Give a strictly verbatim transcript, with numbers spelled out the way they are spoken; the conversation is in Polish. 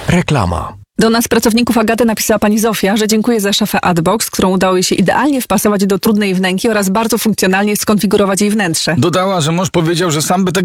Reklama. Do nas, pracowników Agaty, napisała pani Zofia, że dziękuję za szafę Adbox, którą udało jej się idealnie wpasować do trudnej wnęki oraz bardzo funkcjonalnie skonfigurować jej wnętrze. Dodała, że mąż powiedział, że sam by tego